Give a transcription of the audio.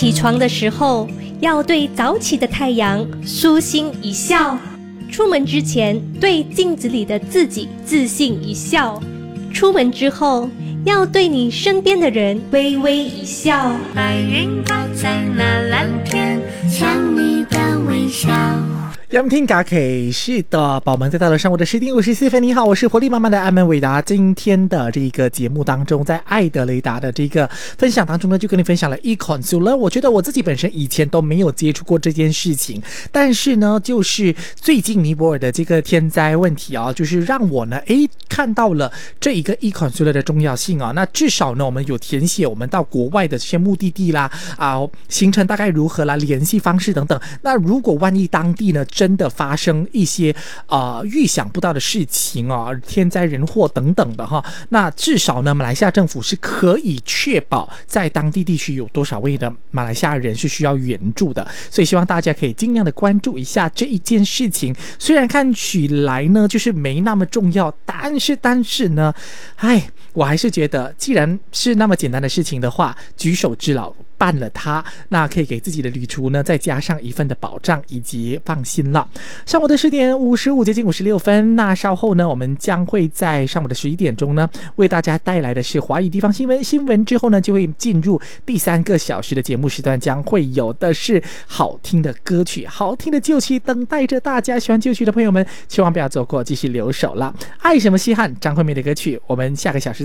起床的时候要对早起的太阳舒心一笑，出门之前对镜子里的自己自信一笑，出门之后要对你身边的人微微一笑。 白云挂在那蓝天，像你的微笑。 杨听嘎 K 是的，宝们再到了上午的10:54分。你好，我是活力满满的阿门伟达。今天的这个节目当中，在爱德雷达的这个分享当中呢，就跟你分享了 e-consular。我觉得我自己本身以前都没有接触过这件事情，但是呢，就是最近尼泊尔的这个天灾问题啊，就是让我呢，看到了这一个 e-consular 的重要性啊。那至少呢，我们有填写我们到国外的这些目的地啦，行程大概如何啦，联系方式等等。那如果万一当地呢，真的发生一些预想不到的事情啊，天灾人祸等等的哈，那至少呢，马来西亚政府是可以确保在当地地区有多少位的马来西亚人是需要援助的，所以希望大家可以尽量的关注一下这一件事情。虽然看起来呢就是没那么重要，但是呢，我还是觉得既然是那么简单的事情的话，举手之劳办了它，那可以给自己的旅途呢再加上一份的保障以及放心了。上午的10:55接近56分，那稍后呢，我们将会在上午的11点钟呢，为大家带来的是华语地方新闻。新闻之后呢，就会进入第3个小时的节目时段，将会有的是好听的歌曲、好听的旧曲，等待着大家。喜欢旧曲的朋友们，千万不要错过，继续留守了。爱什么稀罕，张惠妹的歌曲，我们下个小时